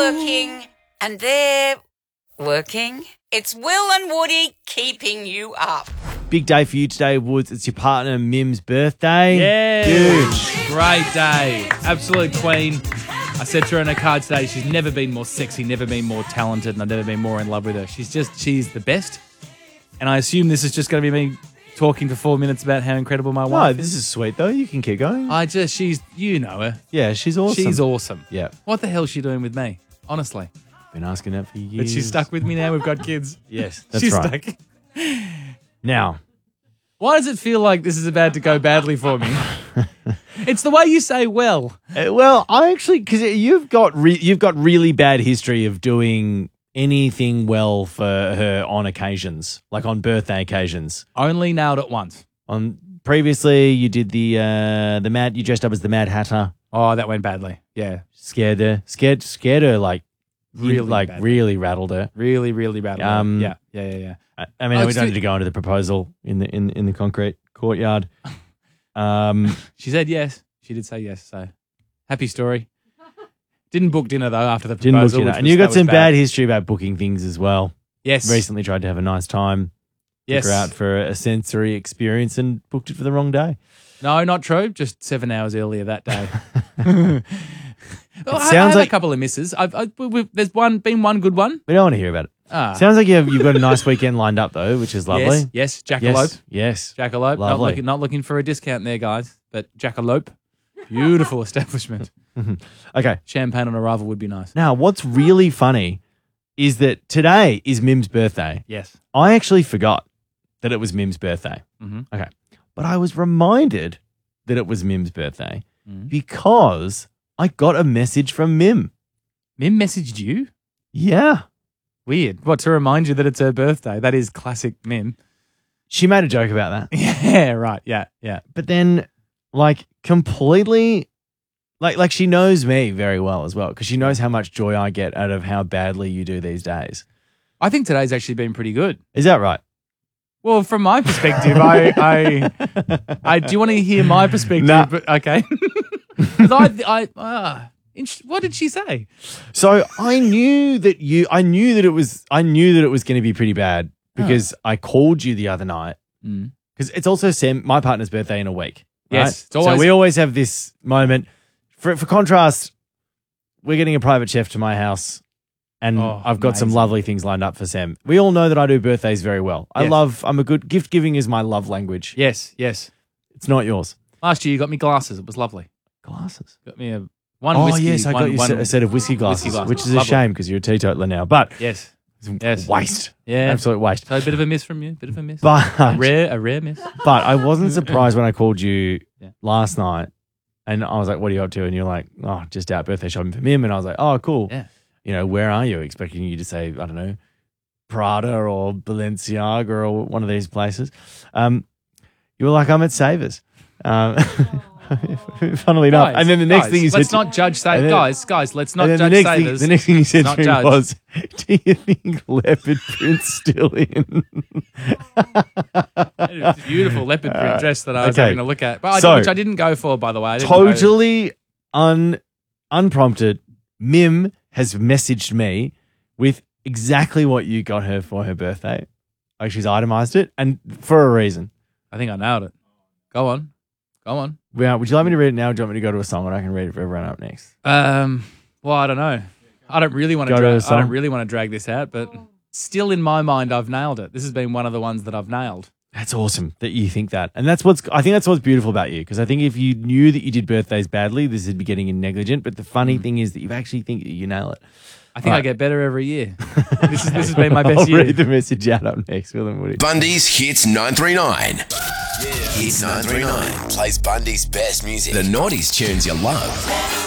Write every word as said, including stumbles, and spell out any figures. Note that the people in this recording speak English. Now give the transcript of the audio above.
working and they're working. It's Will and Woody keeping you up. Big day for you today, Woods. It's your partner Mim's birthday. Yeah. Huge. Great day. Absolute queen. I said to her in her card today, she's never been more sexy, never been more talented, and I've never been more in love with her. She's just, she's the best. And I assume this is just going to be me talking for four minutes about how incredible my No, wife this is. is sweet, though. You can keep going. I just, she's, you know her. yeah, she's awesome. She's awesome. Yeah. What the hell is she doing with me? Honestly. Been asking that for years. But she's stuck with me now. We've got kids. Yes, that's she's right. stuck. Now, Why does it feel like this is about to go badly for me? It's the way you say well. uh, well, I actually, because you've got re- you've got really bad history of doing anything well for her on occasions, like on birthday occasions. Only nailed it once. On previously, you did the uh, the mad. You dressed up as the Mad Hatter. Oh, that went badly. Yeah. Scared her. Scared scared her like Really like badly. really rattled her. Really, really badly. Um, yeah, yeah, yeah, yeah. I, I mean, Oh, we it's don't too- need to go into the proposal in the in in the concrete courtyard. Um, She said yes. She did say yes. So happy story. Didn't book dinner though after the didn't proposal. book you which know. And was- you got that was some bad history about booking things as well. Yes. Recently tried to have a nice time. Yes. Took her out for a sensory experience and booked it for the wrong day. No, not true. Just seven hours earlier that day. Well, I, I sounds had like- a couple of misses. I've, I, we- we've, there's one been one good one. We don't want to hear about it. Ah. Sounds like you've, you've got a nice weekend lined up though, which is lovely. Yes, yes, Jackalope. Yes. Yes. Jackalope. Not Lovely. looking, not looking for a discount there, guys. But Jackalope, beautiful establishment. Okay. Champagne on arrival would be nice. Now, what's really funny is that today is Mim's birthday. Yes. I actually forgot that it was Mim's birthday. Mhm. Okay. But I was reminded that it was Mim's birthday Mhm. because I got a message from Mim. Mim messaged you? Yeah. Weird. What, to remind you that it's her birthday? That is classic Mim. She made a joke about that. Yeah, right. Yeah, yeah. But then, like, completely, like, like she knows me very well as well because she knows how much joy I get out of how badly you do these days. I think today's actually been pretty good. Is that right? Well, from my perspective, I, I, I, do you want to hear my perspective? Nah. But, okay. 'Cause I, I, ah, int- what did she say? So I knew that you, I knew that it was, I knew that it was going to be pretty bad because I called you the other night Mm. because it's also Sam, my partner's birthday in a week. Yes, right? it's so always- we always have this moment. For for contrast, we're getting a private chef to my house, and Oh, I've got some amazing. lovely things lined up for Sam. We all know that I do birthdays very well. I Yes. love. I'm a good gift giving is my love language. Yes, yes. It's not yours. Last year you got me glasses. It was lovely. Glasses. Got me a one oh whiskey. yes, I one, got you one, a set of whiskey glasses, glasses. which is a Lovely. shame because you're a teetotaler now. But Yes. it's Yes. waste. Yeah. Absolute waste. So a bit of a miss from you. Bit of a miss. But a rare, a rare miss. But I wasn't surprised when I called you Yeah. last night and I was like, what are you up to? And you're like, oh, just out birthday shopping for Mim. And I was like, oh, cool. Yeah. You know, where are you? Expecting you to say, I don't know, Prada or Balenciaga or one of these places. Um, you were like, I'm at Savers. Um, funnily enough. Guys, and then the next guys, thing you said, let's to- not judge and Savers. then- Guys, guys, let's not and then judge the next thing, Savers. the next thing you said Not to me judge. was, do you think leopard print's still in? It was a beautiful leopard print dress that I was okay. having a look at, but I, So- which I didn't go for, by the way. I didn't go- Totally un unprompted, Mim has messaged me with exactly what you got her for her birthday. Like she's itemized it, and for a reason. I think I nailed it. Go on, go on. Well, would you like me to read it now, or do you want me to go to a song, and I can read it for everyone up next? Um, well, I don't know. I don't really want to. Go to Dra- a I song. don't really want to drag this out, but still, in my mind, I've nailed it. This has been one of the ones that I've nailed. That's awesome that you think that, and that's what's. I think that's what's beautiful about you, because I think if you knew that you did birthdays badly, this would be getting in negligent. But the funny thing is that you actually think that you nail it. I think Right. I get better every year. this is this has been my best I'll year. read the message out up next, Will and Woody. Bundy's Hits nine three nine. Hits nine three nine plays Bundy's best music. The nineties tunes you love.